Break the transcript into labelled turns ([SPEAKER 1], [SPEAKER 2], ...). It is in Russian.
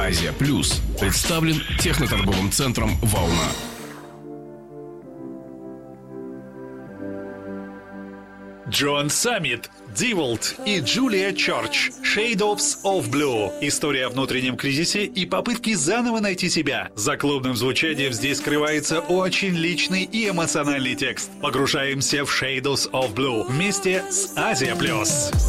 [SPEAKER 1] Азия Плюс представлен техноторговым центром «Волна».
[SPEAKER 2] Джон Саммит, Диволт и Джулия Чорч. Shadows of Blue. История о внутреннем кризисе и попытке заново найти себя. За клубным звучанием здесь скрывается очень личный и эмоциональный текст. Погружаемся в Shadows of Blue вместе с Азия Плюс.